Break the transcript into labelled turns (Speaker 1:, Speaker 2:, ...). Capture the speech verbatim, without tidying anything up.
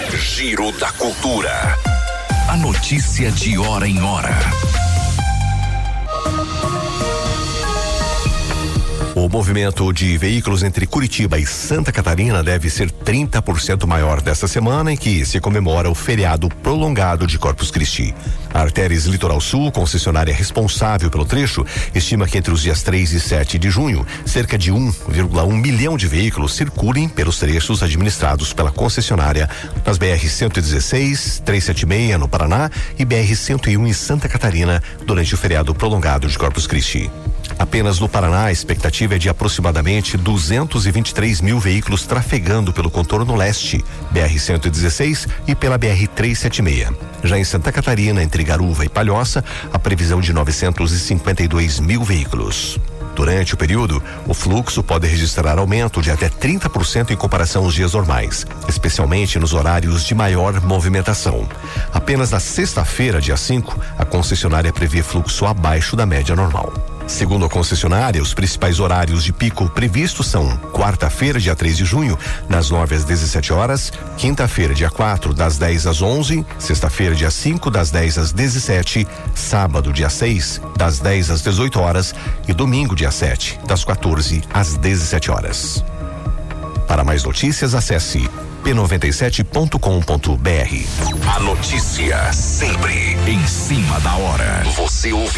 Speaker 1: Giro da Cultura. A notícia de hora em hora.
Speaker 2: O movimento de veículos entre Curitiba e Santa Catarina deve ser trinta por cento maior desta semana, em que se comemora o feriado prolongado de Corpus Christi. A Artérias Litoral Sul, concessionária responsável pelo trecho, estima que entre os dias três e sete de junho, cerca de um vírgula um milhão de veículos circulem pelos trechos administrados pela concessionária nas B R cento e dezesseis, trezentos e setenta e seis no Paraná e B R cento e um em Santa Catarina durante o feriado prolongado de Corpus Christi. Apenas no Paraná, a expectativa é de aproximadamente duzentos e vinte e três mil veículos trafegando pelo contorno leste, B R cento e dezesseis e pela B R trezentos e setenta e seis. Já em Santa Catarina, entre Garuva e Palhoça, a previsão de novecentos e cinquenta e dois mil veículos. Durante o período, o fluxo pode registrar aumento de até trinta por cento em comparação aos dias normais, especialmente nos horários de maior movimentação. Apenas na sexta-feira, dia cinco, a concessionária prevê fluxo abaixo da média normal. Segundo a concessionária, os principais horários de pico previstos são quarta-feira, dia três de junho, das nove às dezessete horas, quinta-feira, dia quatro, das dez às onze, sexta-feira, dia cinco, das dez às dezessete, sábado, dia seis, das dez às dezoito horas e domingo, dia sete, das quatorze às dezessete horas. Para mais notícias, acesse p noventa e sete ponto com ponto b r.
Speaker 1: A notícia sempre em cima da hora. Você ouve